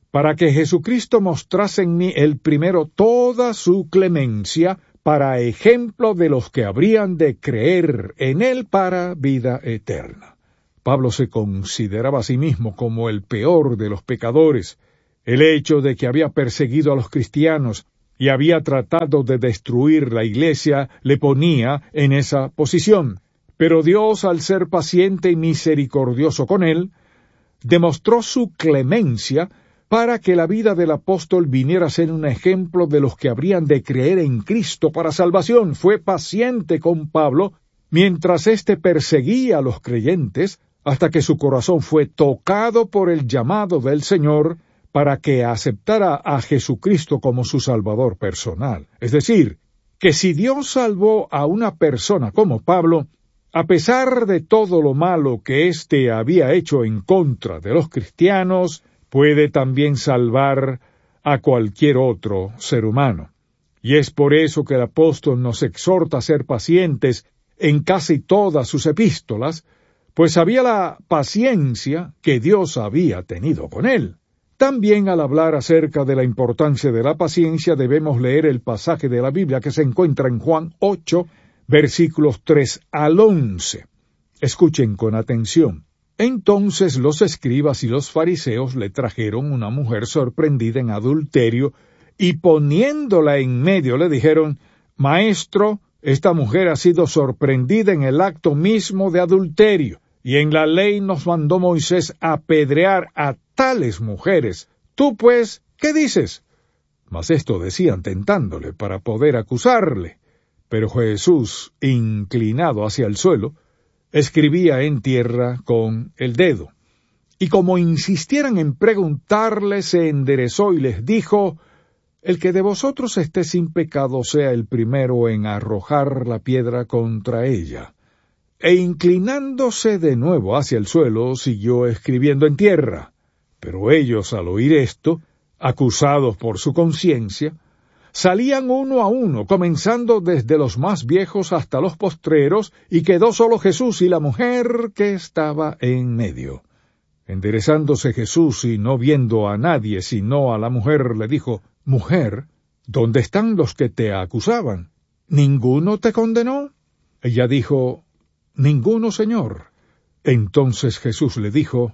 Speaker 2: para que Jesucristo mostrase en mí el primero toda su clemencia, para ejemplo de los que habrían de creer en él para vida eterna. Pablo se consideraba a sí mismo como el peor de los pecadores. El hecho de que había perseguido a los cristianos y había tratado de destruir la iglesia le ponía en esa posición. Pero Dios, al ser paciente y misericordioso con él, demostró su clemencia para que la vida del apóstol viniera a ser un ejemplo de los que habrían de creer en Cristo para salvación. Fue paciente con Pablo mientras éste perseguía a los creyentes, hasta que su corazón fue tocado por el llamado del Señor para que aceptara a Jesucristo como su Salvador personal. Es decir, que si Dios salvó a una persona como Pablo, a pesar de todo lo malo que éste había hecho en contra de los cristianos, puede también salvar a cualquier otro ser humano. Y es por eso que el apóstol nos exhorta a ser pacientes en casi todas sus epístolas, pues sabía la paciencia que Dios había tenido con él. También al hablar acerca de la importancia de la paciencia debemos leer el pasaje de la Biblia que se encuentra en Juan ocho, versículos tres al once. Escuchen con atención. Entonces los escribas y los fariseos le trajeron una mujer sorprendida en adulterio, y poniéndola en medio le dijeron: Maestro, esta mujer ha sido sorprendida en el acto mismo de adulterio, y en la ley nos mandó Moisés apedrear a tales mujeres. Tú, pues, ¿qué dices? Mas esto decían tentándole para poder acusarle. Pero Jesús, inclinado hacia el suelo, escribía en tierra con el dedo. Y como insistieran en preguntarle, se enderezó y les dijo: El que de vosotros esté sin pecado sea el primero en arrojar la piedra contra ella. E inclinándose de nuevo hacia el suelo, siguió escribiendo en tierra. Pero ellos, al oír esto, acusados por su conciencia, salían uno a uno, comenzando desde los más viejos hasta los postreros, y quedó solo Jesús y la mujer que estaba en medio. Enderezándose Jesús y no viendo a nadie sino a la mujer, le dijo: Mujer, ¿dónde están los que te acusaban? ¿Ninguno te condenó? Ella dijo: Ninguno, Señor. Entonces Jesús le dijo: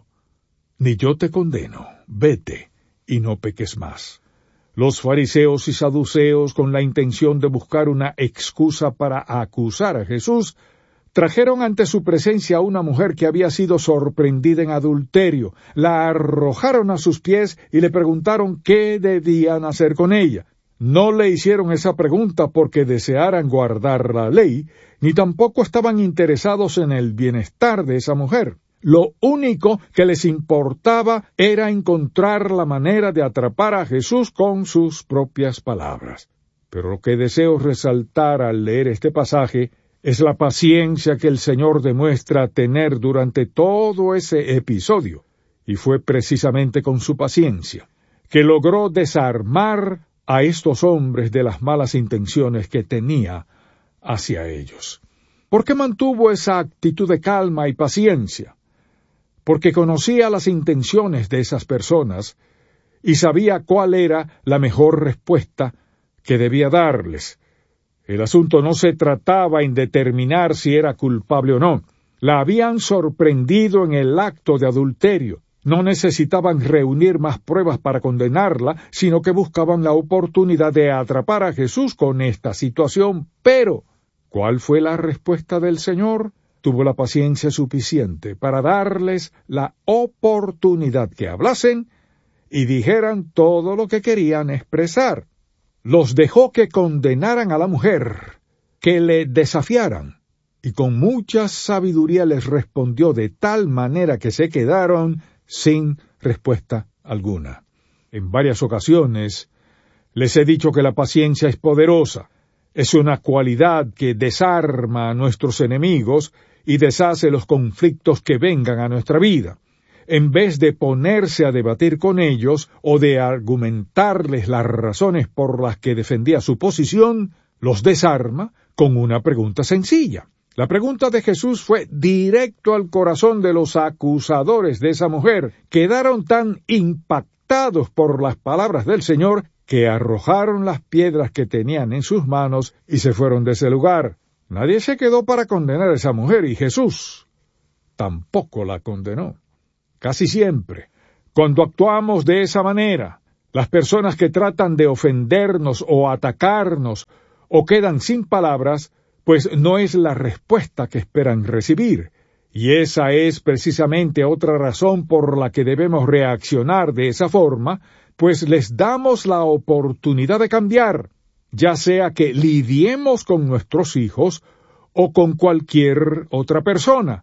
Speaker 2: Ni yo te condeno, vete, y no peques más. Los fariseos y saduceos, con la intención de buscar una excusa para acusar a Jesús, trajeron ante su presencia a una mujer que había sido sorprendida en adulterio, la arrojaron a sus pies y le preguntaron qué debían hacer con ella. No le hicieron esa pregunta porque desearan guardar la ley, ni tampoco estaban interesados en el bienestar de esa mujer. Lo único que les importaba era encontrar la manera de atrapar a Jesús con sus propias palabras. Pero lo que deseo resaltar al leer este pasaje es la paciencia que el Señor demuestra tener durante todo ese episodio, y fue precisamente con su paciencia que logró desarmar a estos hombres de las malas intenciones que tenía hacia ellos. ¿Por qué mantuvo esa actitud de calma y paciencia? Porque conocía las intenciones de esas personas y sabía cuál era la mejor respuesta que debía darles. El asunto no se trataba en determinar si era culpable o no. La habían sorprendido en el acto de adulterio. No necesitaban reunir más pruebas para condenarla, sino que buscaban la oportunidad de atrapar a Jesús con esta situación. Pero, ¿cuál fue la respuesta del Señor? Tuvo la paciencia suficiente para darles la oportunidad que hablasen y dijeran todo lo que querían expresar. Los dejó que condenaran a la mujer, que le desafiaran, y con mucha sabiduría les respondió de tal manera que se quedaron sin respuesta alguna. En varias ocasiones les he dicho que la paciencia es poderosa. Es una cualidad que desarma a nuestros enemigos y deshace los conflictos que vengan a nuestra vida. En vez de ponerse a debatir con ellos o de argumentarles las razones por las que defendía su posición, los desarma con una pregunta sencilla. La pregunta de Jesús fue directo al corazón de los acusadores de esa mujer. Quedaron tan impactados impactados por las palabras del Señor, que arrojaron las piedras que tenían en sus manos y se fueron de ese lugar. Nadie se quedó para condenar a esa mujer, y Jesús tampoco la condenó. Casi siempre, cuando actuamos de esa manera, las personas que tratan de ofendernos o atacarnos o quedan sin palabras, pues no es la respuesta que esperan recibir. Y esa es precisamente otra razón por la que debemos reaccionar de esa forma, pues les damos la oportunidad de cambiar, ya sea que lidiemos con nuestros hijos o con cualquier otra persona.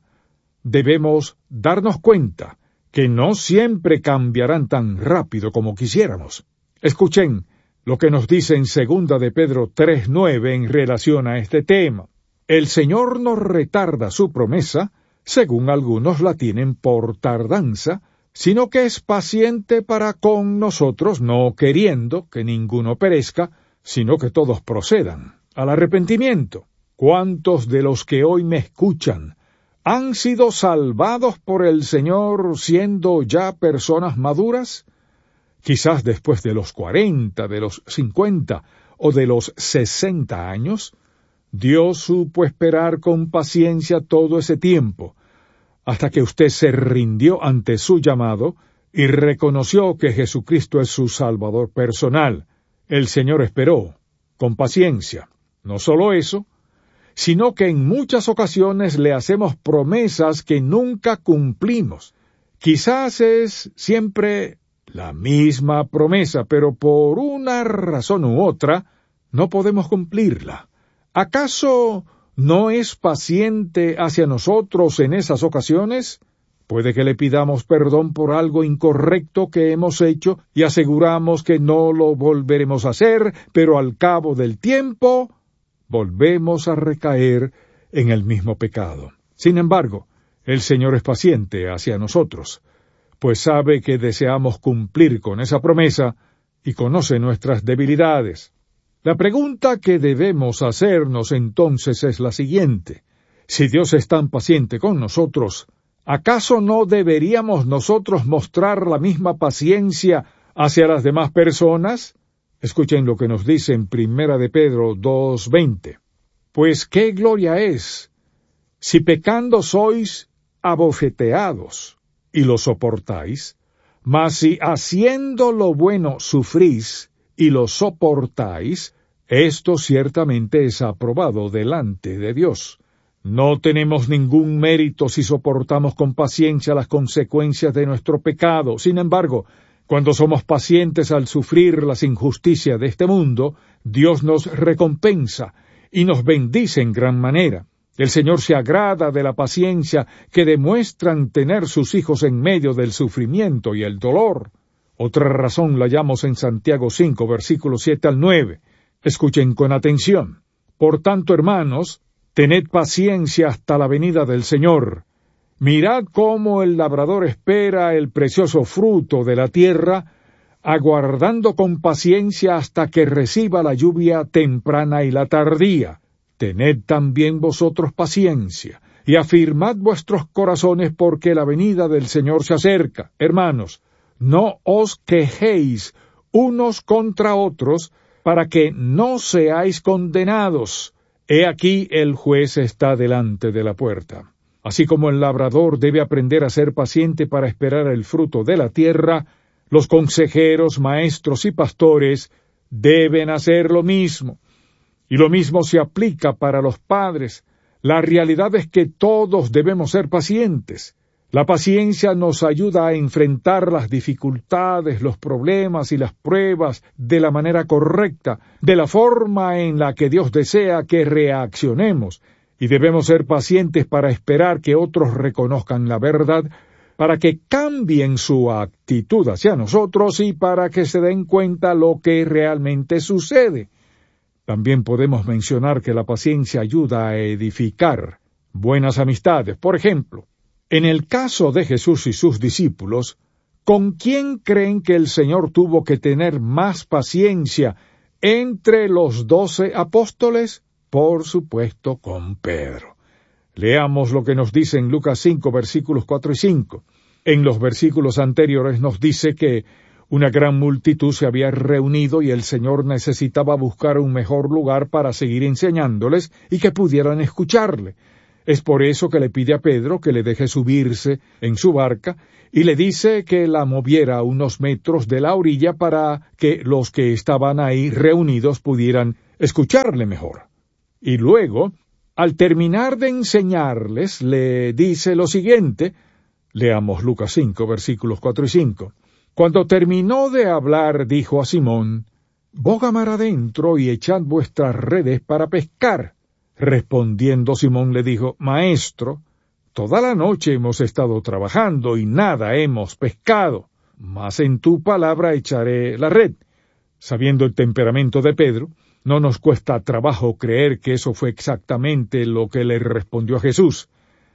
Speaker 2: Debemos darnos cuenta que no siempre cambiarán tan rápido como quisiéramos. Escuchen lo que nos dice en segunda de Pedro tres nueve en relación a este tema. El Señor no retarda su promesa, según algunos la tienen por tardanza, sino que es paciente para con nosotros, no queriendo que ninguno perezca, sino que todos procedan al arrepentimiento. ¿Cuántos de los que hoy me escuchan han sido salvados por el Señor siendo ya personas maduras? Quizás después de los cuarenta, de los cincuenta o de los sesenta años, Dios supo esperar con paciencia todo ese tiempo, hasta que usted se rindió ante su llamado y reconoció que Jesucristo es su Salvador personal. El Señor esperó con paciencia. No solo eso, sino que en muchas ocasiones le hacemos promesas que nunca cumplimos. Quizás es siempre la misma promesa, pero por una razón u otra no podemos cumplirla. ¿Acaso no es paciente hacia nosotros en esas ocasiones? Puede que le pidamos perdón por algo incorrecto que hemos hecho y aseguramos que no lo volveremos a hacer, pero al cabo del tiempo volvemos a recaer en el mismo pecado. Sin embargo, el Señor es paciente hacia nosotros, pues sabe que deseamos cumplir con esa promesa y conoce nuestras debilidades. La pregunta que debemos hacernos entonces es la siguiente: si Dios es tan paciente con nosotros, ¿acaso no deberíamos nosotros mostrar la misma paciencia hacia las demás personas? Escuchen lo que nos dice en Primera de Pedro dos veinte. Pues qué gloria es, si pecando sois abofeteados, y lo soportáis, mas si haciendo lo bueno sufrís, y lo soportáis, esto ciertamente es aprobado delante de Dios. No tenemos ningún mérito si soportamos con paciencia las consecuencias de nuestro pecado. Sin embargo, cuando somos pacientes al sufrir las injusticias de este mundo, Dios nos recompensa y nos bendice en gran manera. El Señor se agrada de la paciencia que demuestran tener sus hijos en medio del sufrimiento y el dolor. Otra razón la hallamos en Santiago cinco, versículos siete al nueve. Escuchen con atención. Por tanto, hermanos, tened paciencia hasta la venida del Señor. Mirad cómo el labrador espera el precioso fruto de la tierra, aguardando con paciencia hasta que reciba la lluvia temprana y la tardía. Tened también vosotros paciencia, y afirmad vuestros corazones, porque la venida del Señor se acerca. Hermanos, no os quejéis unos contra otros, para que no seáis condenados. He aquí el juez está delante de la puerta. Así como el labrador debe aprender a ser paciente para esperar el fruto de la tierra, los consejeros, maestros y pastores deben hacer lo mismo. Y lo mismo se aplica para los padres. La realidad es que todos debemos ser pacientes. La paciencia nos ayuda a enfrentar las dificultades, los problemas y las pruebas de la manera correcta, de la forma en la que Dios desea que reaccionemos, y debemos ser pacientes para esperar que otros reconozcan la verdad, para que cambien su actitud hacia nosotros y para que se den cuenta lo que realmente sucede. También podemos mencionar que la paciencia ayuda a edificar buenas amistades. Por ejemplo, en el caso de Jesús y sus discípulos, ¿con quién creen que el Señor tuvo que tener más paciencia entre los doce apóstoles? Por supuesto, con Pedro. Leamos lo que nos dice en Lucas cinco, versículos cuatro y cinco. En los versículos anteriores nos dice que Una gran multitud se había reunido y el Señor necesitaba buscar un mejor lugar para seguir enseñándoles y que pudieran escucharle. Es por eso que le pide a Pedro que le deje subirse en su barca y le dice que la moviera a unos metros de la orilla para que los que estaban ahí reunidos pudieran escucharle mejor. Y luego, al terminar de enseñarles, le dice lo siguiente. Leamos Lucas cinco, versículos cuatro y cinco. Cuando terminó de hablar, dijo a Simón: «Boga mar adentro y echad vuestras redes para pescar». Respondiendo Simón le dijo: «Maestro, toda la noche hemos estado trabajando y nada hemos pescado, mas en tu palabra echaré la red». Sabiendo el temperamento de Pedro, no nos cuesta trabajo creer que eso fue exactamente lo que le respondió a Jesús.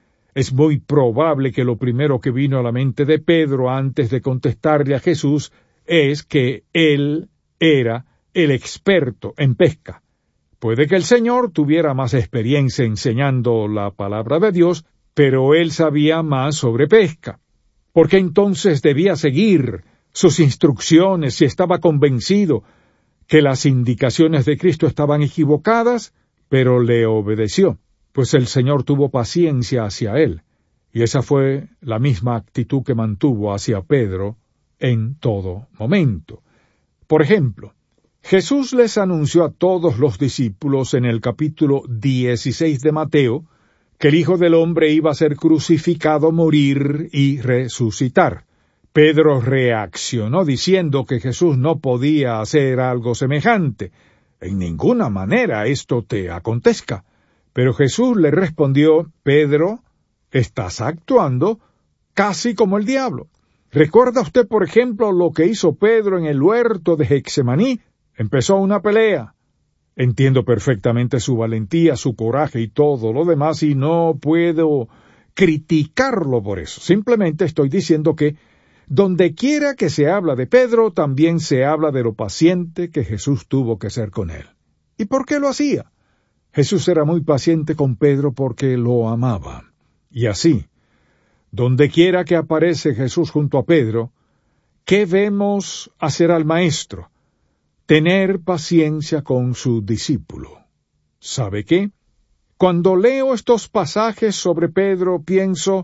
Speaker 2: Es muy probable que lo primero que vino a la mente de Pedro antes de contestarle a Jesús es que él era el experto en pesca. Puede que el Señor tuviera más experiencia enseñando la palabra de Dios, pero él sabía más sobre pesca. ¿Por qué entonces debía seguir sus instrucciones si estaba convencido que las indicaciones de Cristo estaban equivocadas? Pero le obedeció, pues el Señor tuvo paciencia hacia él, y esa fue la misma actitud que mantuvo hacia Pedro en todo momento. Por ejemplo, Jesús les anunció a todos los discípulos en el capítulo dieciséis de Mateo que el Hijo del Hombre iba a ser crucificado, morir y resucitar. Pedro reaccionó diciendo que Jesús no podía hacer algo semejante. «En ninguna manera esto te acontezca». Pero Jesús le respondió: «Pedro, estás actuando casi como el diablo. ¿Recuerda usted, por ejemplo, lo que hizo Pedro en el huerto de Getsemaní? Empezó una pelea. Entiendo perfectamente su valentía, su coraje y todo lo demás, y no puedo criticarlo por eso. Simplemente estoy diciendo que donde quiera que se habla de Pedro, también se habla de lo paciente que Jesús tuvo que ser con él. ¿Y por qué lo hacía? Jesús era muy paciente con Pedro porque lo amaba. Y así, donde quiera que aparece Jesús junto a Pedro, ¿qué vemos hacer al Maestro? Tener paciencia con su discípulo. ¿Sabe qué? Cuando leo estos pasajes sobre Pedro, pienso: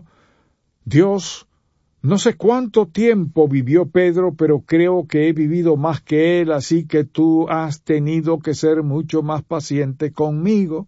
Speaker 2: Dios, no sé cuánto tiempo vivió Pedro, pero creo que he vivido más que él, así que tú has tenido que ser mucho más paciente conmigo.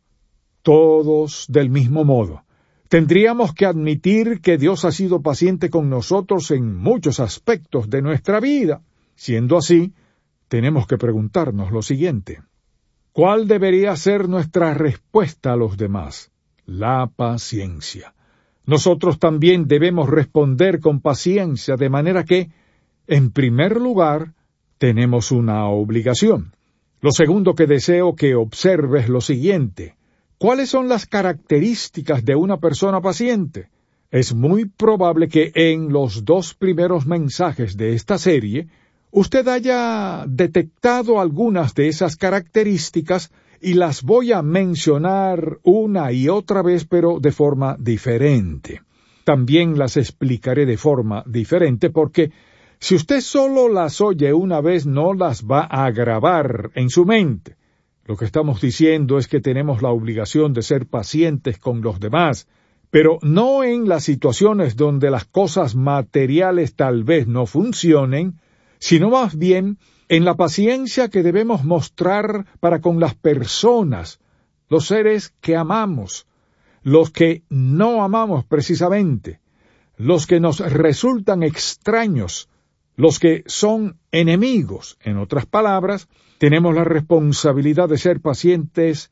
Speaker 2: Todos del mismo modo. Tendríamos que admitir que Dios ha sido paciente con nosotros en muchos aspectos de nuestra vida. Siendo así, tenemos que preguntarnos lo siguiente: ¿cuál debería ser nuestra respuesta a los demás? La paciencia. Nosotros también debemos responder con paciencia, de manera que, en primer lugar, tenemos una obligación. Lo segundo que deseo que observes es lo siguiente: ¿cuáles son las características de una persona paciente? Es muy probable que en los dos primeros mensajes de esta serie, usted haya detectado algunas de esas características y las voy a mencionar una y otra vez, pero de forma diferente. También las explicaré de forma diferente porque si usted solo las oye una vez no las va a grabar en su mente. Lo que estamos diciendo es que tenemos la obligación de ser pacientes con los demás, pero no en las situaciones donde las cosas materiales tal vez no funcionen, sino más bien en la paciencia que debemos mostrar para con las personas, los seres que amamos, los que no amamos precisamente, los que nos resultan extraños, los que son enemigos. En otras palabras, tenemos la responsabilidad de ser pacientes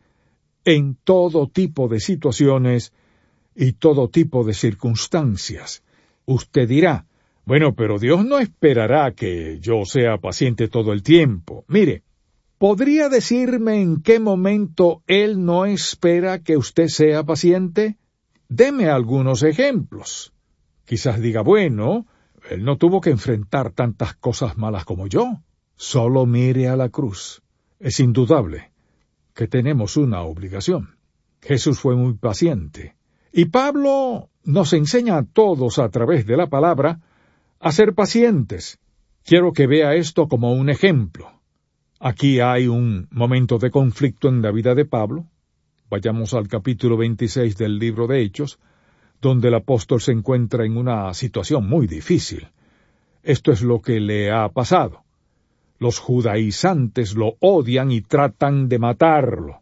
Speaker 2: en todo tipo de situaciones y todo tipo de circunstancias. Usted dirá: bueno, pero Dios no esperará que yo sea paciente todo el tiempo. Mire, ¿podría decirme en qué momento Él no espera que usted sea paciente? Deme algunos ejemplos. Quizás diga: bueno, Él no tuvo que enfrentar tantas cosas malas como yo. Solo mire a la cruz. Es indudable que tenemos una obligación. Jesús fue muy paciente. Y Pablo nos enseña a todos a través de la palabra a ser pacientes. Quiero que vea esto como un ejemplo. Aquí hay un momento de conflicto en la vida de Pablo. Vayamos al capítulo veintiséis del libro de Hechos, donde el apóstol se encuentra en una situación muy difícil. Esto es lo que le ha pasado. Los judaizantes lo odian y tratan de matarlo.